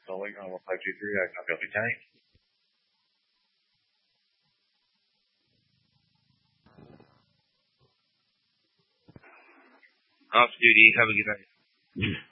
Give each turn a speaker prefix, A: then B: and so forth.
A: calling on 1523. I copy out Lieutenant.
B: Off duty. Have a good night.